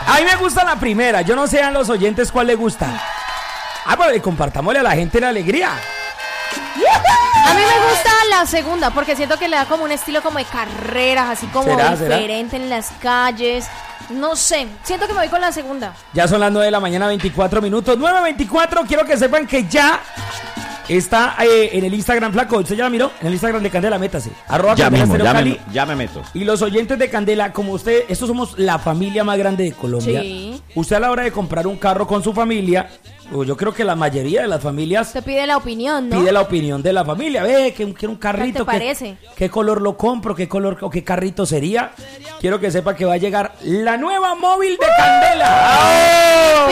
A mí me gusta la primera. Yo no sé a los oyentes cuál les gusta. Pues compartámosle a la gente la alegría. A mí me gusta la segunda porque siento que le da como un estilo como de carreras, así como diferente en las calles. No sé, siento que me voy con la segunda. Ya son las 9 de la mañana, 24 minutos. 9:24, quiero que sepan que ya está en el Instagram, flaco. ¿Usted ya la miró? En el Instagram de Candela, métase. Ya mismo, ya me meto. Y los oyentes de Candela, como usted, estos somos la familia más grande de Colombia. Sí. Usted a la hora de comprar un carro con su familia, yo creo que la mayoría de las familias te pide la opinión, ¿no? Pide la opinión de la familia. Ve, que quiero un carrito. ¿Qué te parece? ¿Qué color lo compro? ¿Qué color o qué carrito sería? Quiero que sepa que va a llegar la nueva móvil de Candela. ¡Oh!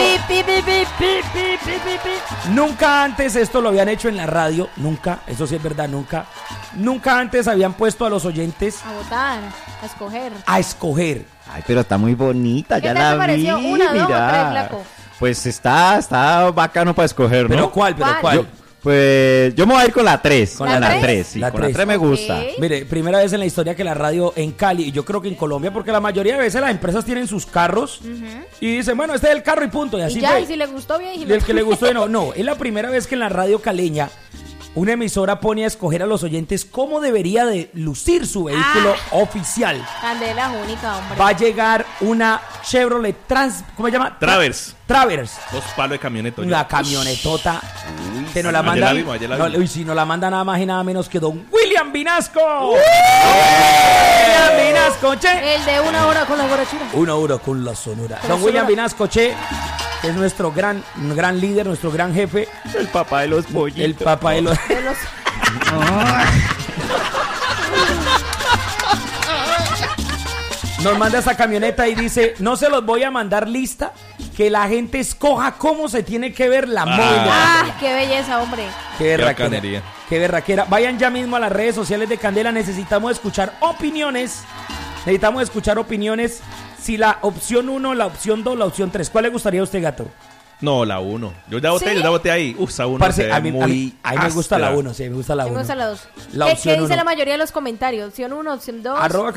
Nunca antes esto lo habían hecho en la radio. Nunca, eso sí es verdad, nunca. Nunca antes habían puesto a los oyentes a votar, a escoger. A escoger. Ay, pero está muy bonita, ya la vi. ¿Qué te pareció? ¿Una, dos o tres, flaco? Pues está bacano para escoger, ¿no? ¿Pero cuál? Yo me voy a ir con la 3. Con la 3, sí. Con la 3 me gusta. Mire, primera vez en la historia que la radio en Cali, y yo creo que en Colombia, porque la mayoría de veces las empresas tienen sus carros y dicen, bueno, este es el carro y punto. Y así y si le gustó bien. Y el que le gustó, no. Es la primera vez que en la radio caleña una emisora pone a escoger a los oyentes cómo debería de lucir su vehículo oficial. Candela única, hombre. Va a llegar una Chevrolet ¿cómo se llama? Travers. 2 palos de camioneta. Una camionetota. Te nos la manda. Si nos la manda nada más y nada menos que don William Vinasco. William Vinasco, che. El de 1 hora con la borrachera. 1 hora con la sonora. Don William Vinasco, che. Es nuestro gran líder, nuestro gran jefe. El papá de los pollitos. El papá de los... Nos manda esa camioneta y dice, no se los voy a mandar lista, que la gente escoja cómo se tiene que ver la móvil. Qué belleza, hombre. Qué berraquera. Vayan ya mismo a las redes sociales de Candela, necesitamos escuchar opiniones. Si la opción 1, la opción 2, la opción 3. ¿Cuál le gustaría a usted, gato? No, la 1. Yo ya voté ahí. Esa 1 a mí me gusta la 1, sí, me gusta la 1. Me gusta la 2. La ¿Qué opción dice 1? la mayoría de los comentarios? Opción 1, opción 2.